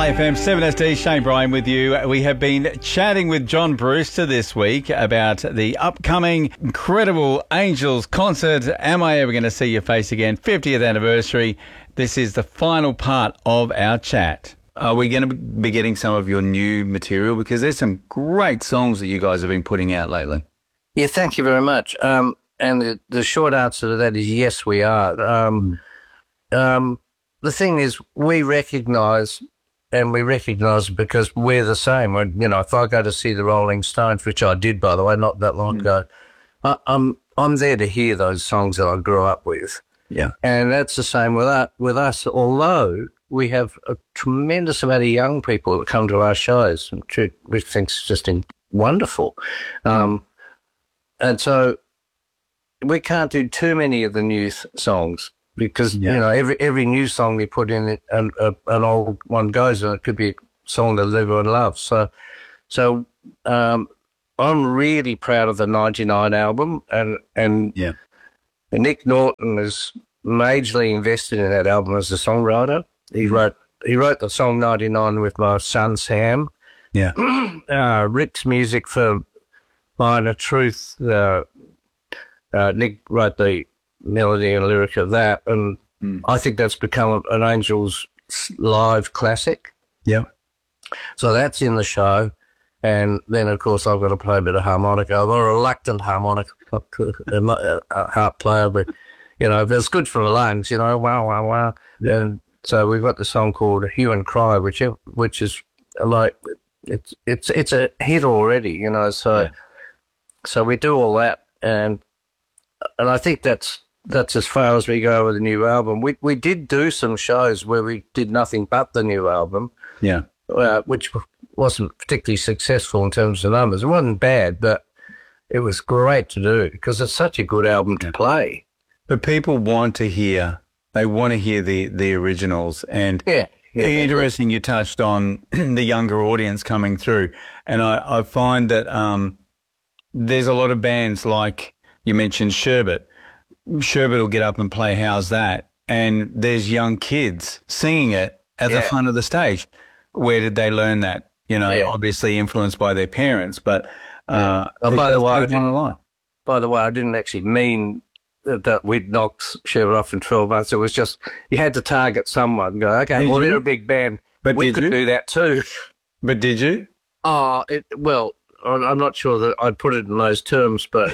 LAFM 7SD, Shane Bryan with you. We have been chatting with John Brewster this week about the upcoming incredible Angels concert. Am I Ever Going to See Your Face Again? 50th anniversary. This is the final part of our chat. Are we going to be getting some of your new material? Because there's some great songs that you guys have been putting out lately. Yeah, thank you very much. And the short answer to that is yes, we are. The thing is, we recognise it because we're the same. You know, if I go to see the Rolling Stones, which I did, by the way, not that long ago, I'm there to hear those songs that I grew up with. Yeah. And that's the same with us, although we have a tremendous amount of young people that come to our shows, which I think is just wonderful. And so we can't do too many of the new songs. Because, you know, every new song we put in, an old one goes, and it could be a song that everyone loves. So I'm really proud of the 99 album, and Nick Norton is majorly invested in that album as a songwriter. He wrote the song 99 with my son Sam. Yeah. Rick's music for Minor Truth. Nick wrote the melody and lyric of that, and I think that's become an Angels live classic. Yeah. So that's in the show, and then of course I've got to play a bit of harmonica. I'm a reluctant harp player, but you know, it's good for the lungs. You know, wow. And so we've got the song called "Hue and Cry," which is like it's a hit already. You know, so we do all that, and I think that's as far as we go with the new album. We did do some shows where we did nothing but the new album. Yeah. Which wasn't particularly successful in terms of numbers. It wasn't bad, but it was great to do because it's such a good album to play. But people want to hear the originals. And interesting you touched on the younger audience coming through. And I find that there's a lot of bands like you mentioned Sherbet. Sherbet will get up and play How's That? And there's young kids singing it at the front of the stage. Where did they learn that? You know, obviously influenced by their parents, but by the way, I didn't actually mean that we'd knock Sherbet off in 12 months. It was just you had to target someone and go, okay, well, they're a big band. But we could do that too. But did you? Well, I'm not sure that I'd put it in those terms, but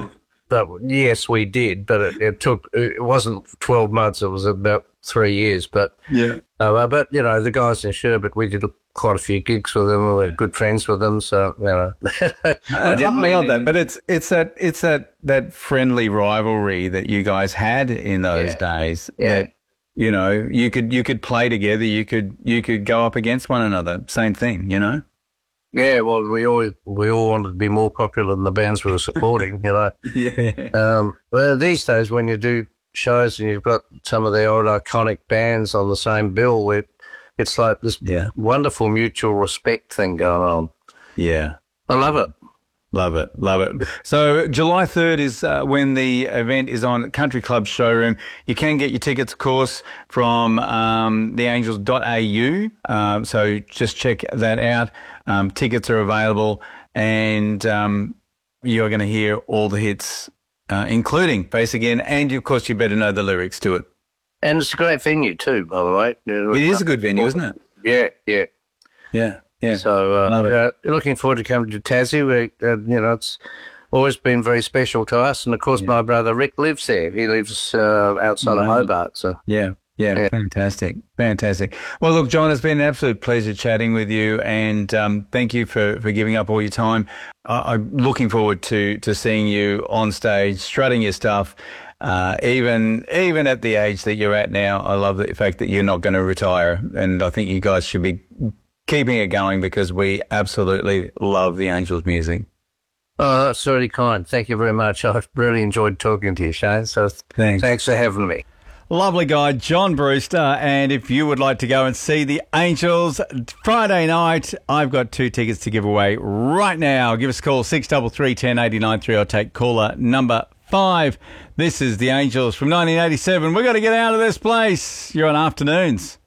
yes, we did, but it wasn't 12 months, it was about 3 years. But but you know, the guys in Sherbet, we did quite a few gigs with them. We were good friends with them, so you know. I didn't mean that, but it's that friendly rivalry that you guys had in those days. Yeah. That, you know, you could play together, you could go up against one another. Same thing, you know. Yeah, well, we all wanted to be more popular than the bands we were supporting, you know. Well, these days when you do shows and you've got some of the old iconic bands on the same bill, it's like this wonderful mutual respect thing going on. Yeah. I love it. Love it. So July 3rd is when the event is on Country Club Showroom. You can get your tickets, of course, from theangels.au. So just check that out. Tickets are available, and you're going to hear all the hits, including Face Again, and of course you better know the lyrics to it. And it's a great venue too, by the way. It is a good venue, isn't it? Yeah. So looking forward to coming to Tassie. You know, it's always been very special to us, and of course my brother Rick lives there. He lives outside of Hobart. So yeah, fantastic. Well, look, John, it's been an absolute pleasure chatting with you, and thank you for giving up all your time. I'm looking forward to seeing you on stage, strutting your stuff. Even at the age that you're at now, I love the fact that you're not going to retire, and I think you guys should be keeping it going because we absolutely love the Angels music. Oh, that's really kind. Thank you very much. I've really enjoyed talking to you, Shane. So thanks for having me. Lovely guy, John Brewster. And if you would like to go and see the Angels Friday night, I've got 2 tickets to give away right now. Give us a call, 633 1089 3. I'll take caller number 5. This is the Angels from 1987. We've got to get out of this place. You're on Afternoons.